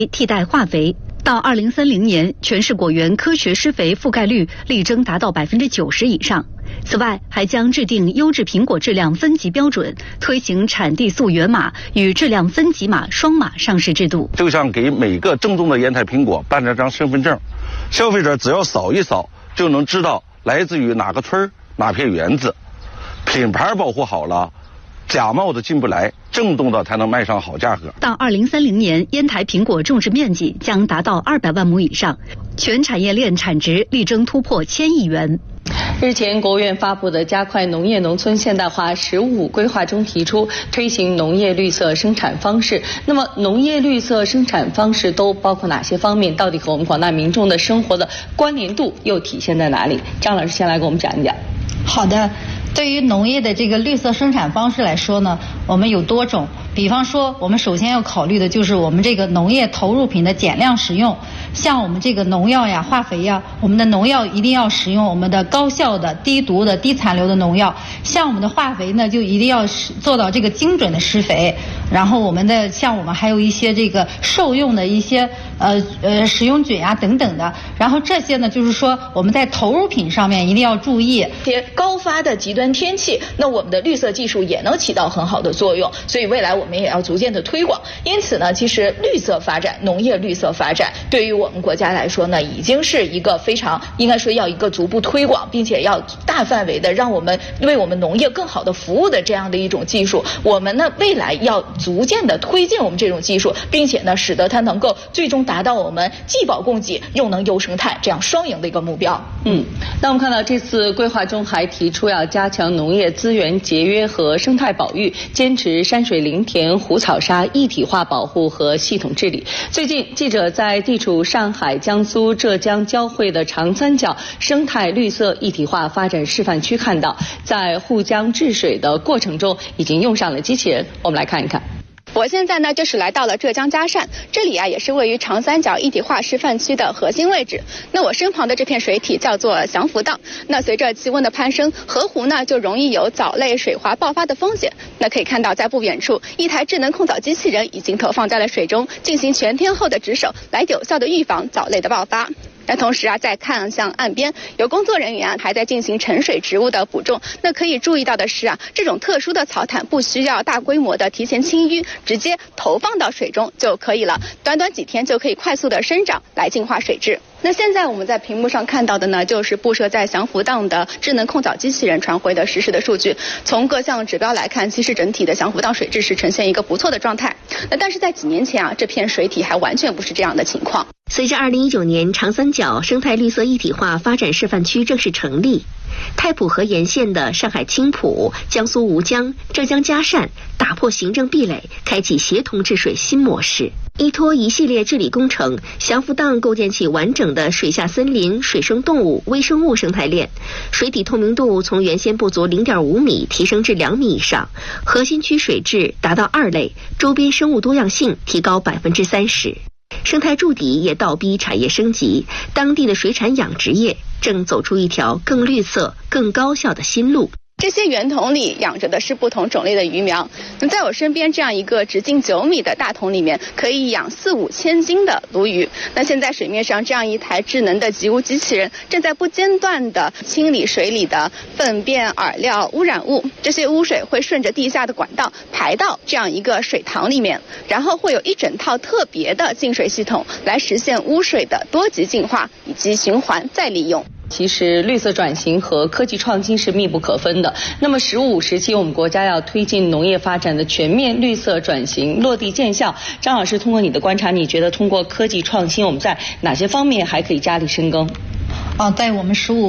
替代化肥。到2030年，全市果园科学施肥覆盖率力争达到90%以上。此外，还将制定优质苹果质量分级标准，推行产地溯源码与质量分级码双码上市制度。 就像给每个正宗的烟台苹果办了张身份证，消费者只要扫一扫就能知道来自于哪个村哪片园子，品牌保护好了，假冒的进不来，正宗的才能卖上好价格。 到2030年，烟台苹果种植面积将达到200万亩以上，全产业链产值力争突破1000亿元。 日前，国务院发布的加快农业农村现代化15规划中提出推行农业绿色生产方式。那么，农业绿色生产方式都包括哪些方面？到底和我们广大民众的生活的关联度又体现在哪里？张老师先来给我们讲一讲。 好的，对于农业的这个绿色生产方式来说呢，我们有多种。比方说，我们首先要考虑的就是我们这个农业投入品的减量使用，像我们这个农药呀、化肥呀，我们的农药一定要使用我们的高效的、低毒的、低残留的农药。像我们的化肥呢，就一定要做到这个精准的施肥。然后我们还有一些这个受用的一些食用菌啊等等的。然后这些呢，就是说我们在投入品上面一定要注意。 高发的极端天气，那我们的绿色技术也能起到很好的作用。所以未来我们也要逐渐的推广。因此呢，其实绿色发展、农业绿色发展，对于我们国家来说呢，已经是一个非常应该说要一个逐步推广，并且要大范围的让我们为我们农业更好的服务的这样的一种技术。我们呢，未来要逐渐的推进我们这种技术，并且呢，使得它能够最终达到我们既保供给又能优生态这样双赢的一个目标。 那我们看到这次规划中还提出要加强农业资源节约和生态保育，坚持山水林田湖草沙一体化保护和系统治理。最近，记者在地处上海、江苏、浙江交汇的长三角生态绿色一体化发展示范区看到，在护江治水的过程中已经用上了机器人。我们来看一看。 我现在呢就是来到了浙江嘉善，这里啊也是位于长三角一体化示范区的核心位置。那我身旁的这片水体叫做祥福荡，那随着气温的攀升，河湖呢就容易有藻类水滑爆发的风险。那可以看到在不远处，一台智能控藻机器人已经投放在了水中，进行全天候的值守，来有效的预防藻类的爆发。那同时啊，再看向岸边，有工作人员啊还在进行沉水植物的补种。那可以注意到的是啊，这种特殊的草毯不需要大规模的提前清淤，直接投放到水中就可以了，短短几天就可以快速的生长，来净化水质。那现在我们在屏幕上看到的呢，就是布设在祥福荡的智能控藻机器人传回的实时的数据。从各项指标来看，其实整体的祥福荡水质是呈现一个不错的状态。那但是在几年前啊，这片水体还完全不是这样的情况。 随着2019年长三角生态绿色一体化发展示范区正式成立，太浦河沿线的上海青浦、江苏吴江、浙江嘉善打破行政壁垒，开启协同治水新模式。依托一系列治理工程，祥福荡构建起完整的水下森林、水生动物、微生物生态链，水底透明度从原先不足0.5米提升至2米以上，核心区水质达到2类，周边生物多样性提高30%。生态筑底也倒逼产业升级，当地的水产养殖业正走出一条更绿色、更高效的新路。 这些圆筒里养着的是不同种类的鱼苗。那在我身边这样一个直径9米的大桶里面，可以养4-5千斤的鲈鱼。那现在水面上这样一台智能的集污机器人，正在不间断地清理水里的粪便、饵料、污染物。这些污水会顺着地下的管道排到这样一个水塘里面，然后会有一整套特别的净水系统来实现污水的多级净化以及循环再利用。 其实绿色转型和科技创新是密不可分的。那么15时期我们国家要推进农业发展的全面绿色转型落地见效。张老师，通过你的观察，你觉得通过科技创新，我们在哪些方面还可以加力深耕？ 在我们15